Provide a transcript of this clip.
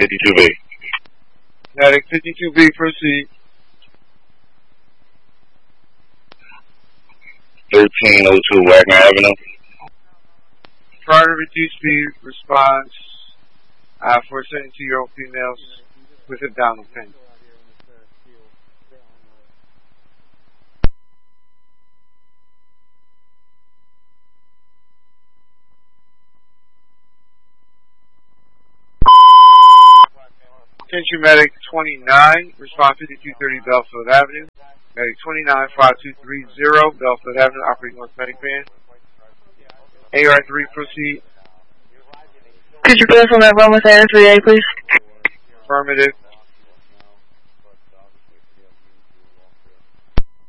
52B. Medic 52B, proceed. 1302 Wagner Avenue. Prior to reduced speed response for sending 2-year-old females with abdominal pain. Attention Medic 29, respond 5230 Belfield Avenue. Medic 29, 5230 Belfield Avenue, operate North Medic Van. AR3, proceed. Could you go from that one with AR3A, please? Affirmative.